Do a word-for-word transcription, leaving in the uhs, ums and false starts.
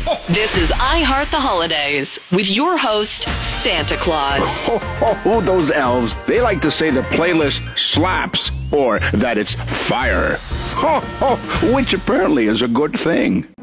This is I Heart the Holidays with your host, Santa Claus. Ho, ho, ho, those elves. They like to say the playlist slaps or that it's fire. Ho, ho, which apparently is a good thing.